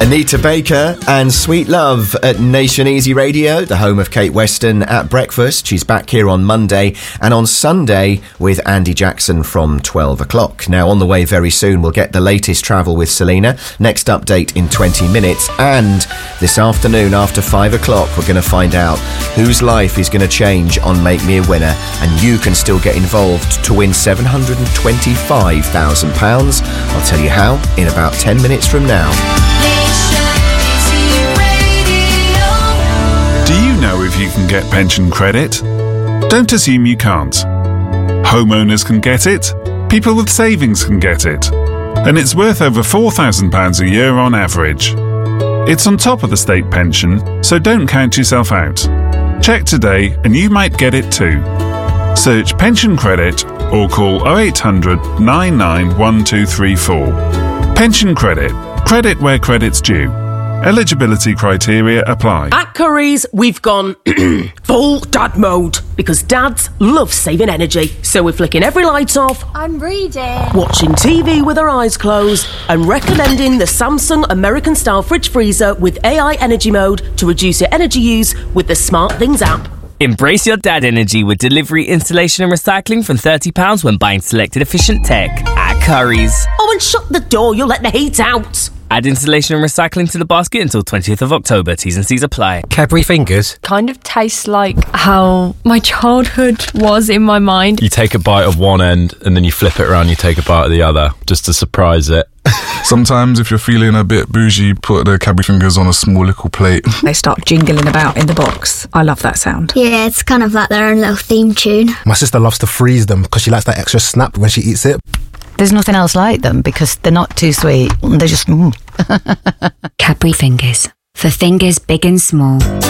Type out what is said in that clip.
Anita Baker and Sweet Love at Nation Easy Radio, the home of Kate Weston at breakfast. She's back here on Monday and on Sunday with Andy Jackson from 12 o'clock. Now, on the way very soon, we'll get the latest travel with Selena. Next update in 20 minutes. And this afternoon after 5 o'clock, we're going to find out whose life is going to change on Make Me a Winner. And you can still get involved to win £725,000. I'll tell you how in about 10 minutes from now. Do you know if you can get pension credit? Don't assume you can't. Homeowners can get it, people with savings can get it, and it's worth over £4,000 a year on average. It's on top of the state pension, so don't count yourself out. Check today and you might get it too. Search pension credit or call 0800 99 1234. Pension credit. Credit where credit's due. Eligibility criteria apply. At Curry's, we've gone full dad mode because dads love saving energy. So we're flicking every light off. I'm reading. Watching TV with our eyes closed and recommending the Samsung American-style fridge freezer with AI energy mode to reduce your energy use with the Smart Things app. Embrace your dad energy with delivery, installation and recycling from £30 when buying selected efficient tech at Curry's. Oh, and shut the door, you'll let the heat out. Add installation and recycling to the basket until 20th of October. T's and C's apply. Cadbury Fingers kind of tastes like how my childhood was in my mind. You take a bite of one end and then you flip it around, you take a bite of the other, just to surprise it. Sometimes if you're feeling a bit bougie, put the Cadbury Fingers on a small little plate. They start jingling about in the box. I love that sound. Yeah, it's kind of like their own little theme tune. My sister loves to freeze them because she likes that extra snap when she eats it. There's nothing else like them because they're not too sweet. They're just... Cadbury Fingers. For fingers big and small.